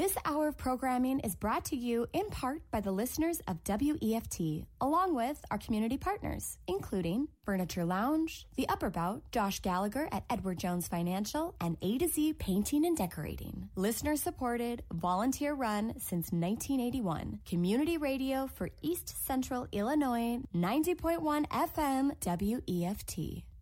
This hour of programming is brought to you in part by the listeners of WEFT, along with our community partners, including Furniture Lounge, The Upper Bout, Josh Gallagher at Edward Jones Financial, and A to Z Painting and Decorating. Listener supported, volunteer run since 1981. Community radio for East Central Illinois, 90.1 FM WEFT.